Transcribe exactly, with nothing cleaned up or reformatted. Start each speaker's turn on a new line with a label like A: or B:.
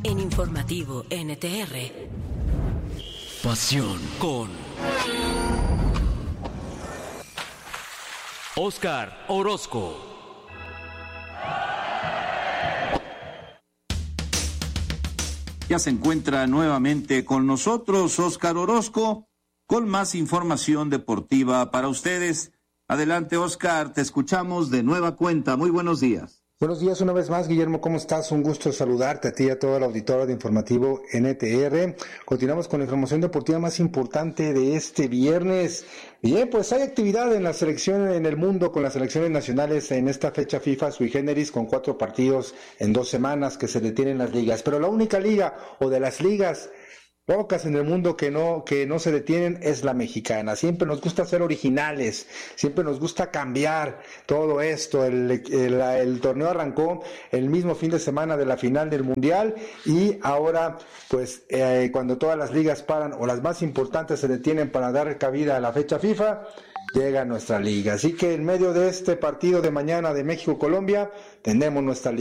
A: En Informativo N T R.
B: Pasión con Óscar Orozco.
C: Ya se encuentra nuevamente con nosotros Óscar Orozco con más información deportiva para ustedes. Adelante, Óscar, te escuchamos de nueva cuenta. Muy buenos días.
D: Buenos días una vez más, Guillermo, ¿cómo estás? Un gusto saludarte a ti y a todo el auditorio de Informativo N T R. Continuamos con la información deportiva más importante de este viernes. Bien, pues hay actividad en la selección en el mundo con las selecciones nacionales en esta fecha FIFA sui generis con cuatro partidos en dos semanas que se detienen las ligas. Pero la única liga o de las ligas pocas en el mundo que no que no se detienen es la mexicana. Siempre nos gusta ser originales, siempre nos gusta cambiar todo esto. El, el, el torneo arrancó el mismo fin de semana de la final del Mundial y ahora, pues, eh, cuando todas las ligas paran o las más importantes se detienen para dar cabida a la fecha FIFA, llega nuestra liga. Así que en medio de este partido de mañana de México-Colombia, tenemos nuestra liga.